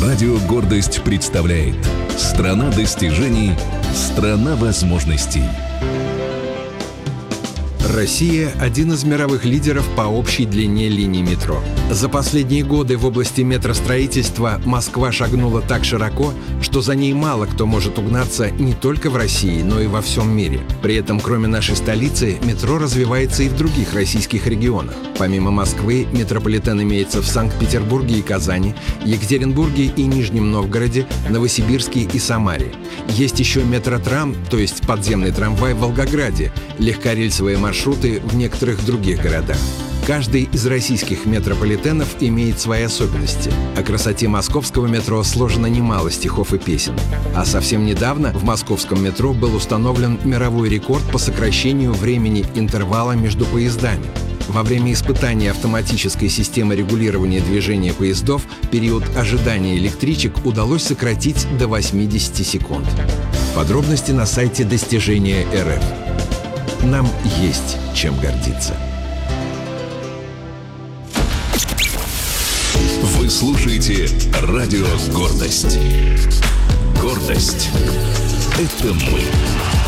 Радио «Гордость» представляет «Страна достижений, страна возможностей». Россия – один из мировых лидеров по общей длине линий метро. За последние годы в области метростроительства Москва шагнула так широко, что за ней мало кто может угнаться не только в России, но и во всем мире. При этом, кроме нашей столицы, метро развивается и в других российских регионах. Помимо Москвы, метрополитен имеется в Санкт-Петербурге и Казани, Екатеринбурге и Нижнем Новгороде, Новосибирске и Самаре. Есть еще метротрам, то есть подземный трамвай в Волгограде, легкорельсовые маршруты в некоторых других городах. Каждый из российских метрополитенов имеет свои особенности. О красоте московского метро сложено немало стихов и песен. А совсем недавно в московском метро был установлен мировой рекорд по сокращению времени интервала между поездами. Во время испытания автоматической системы регулирования движения поездов период ожидания электричек удалось сократить до 80 секунд. Подробности на сайте Достижения РФ. Нам есть чем гордиться. Вы слушаете радио «Гордость». Гордость — это мы.